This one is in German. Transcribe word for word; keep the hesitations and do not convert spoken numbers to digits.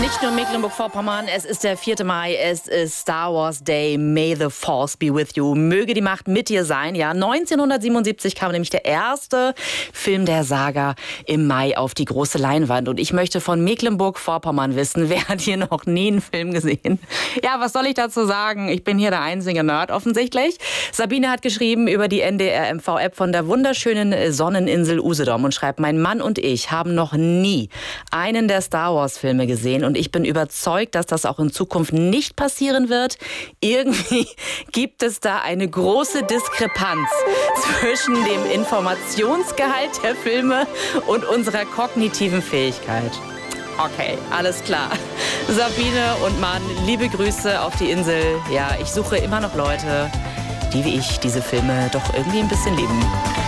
Nicht nur Mecklenburg-Vorpommern, es ist der vierte Mai, es ist Star Wars Day, May the Force be with you. Möge die Macht mit dir sein. Ja, neunzehnhundertsiebenundsiebzig kam nämlich der erste Film der Saga im Mai auf die große Leinwand. Und ich möchte von Mecklenburg-Vorpommern wissen, wer hat hier noch nie einen Film gesehen? Ja, was soll ich dazu sagen? Ich bin hier der einzige Nerd offensichtlich. Sabine hat geschrieben über die N D R M V-App von der wunderschönen Sonneninsel Usedom und schreibt, mein Mann und ich haben noch nie einen der Star Wars-Filme gesehen. Und ich bin überzeugt, dass das auch in Zukunft nicht passieren wird. Irgendwie gibt es da eine große Diskrepanz zwischen dem Informationsgehalt der Filme und unserer kognitiven Fähigkeit. Okay, alles klar. Sabine und Mann, liebe Grüße auf die Insel. Ja, ich suche immer noch Leute, die wie ich diese Filme doch irgendwie ein bisschen lieben.